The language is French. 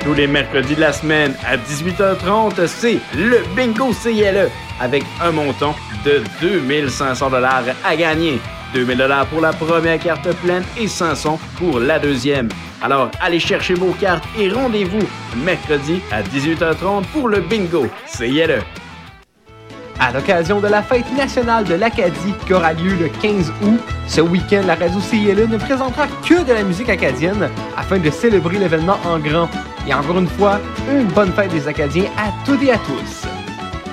Tous les mercredis de la semaine à 18h30, c'est le Bingo CILE avec un montant de 2500 $ à gagner. 2000 $ pour la première carte pleine et 500 pour la deuxième. Alors, allez chercher vos cartes et rendez-vous mercredi à 18h30 pour le Bingo CILE. À l'occasion de la fête nationale de l'Acadie qui aura lieu le 15 août, ce week-end, la radio CILE ne présentera que de la musique acadienne afin de célébrer l'événement en grand. Et encore une fois, une bonne fête des Acadiens à toutes et à tous.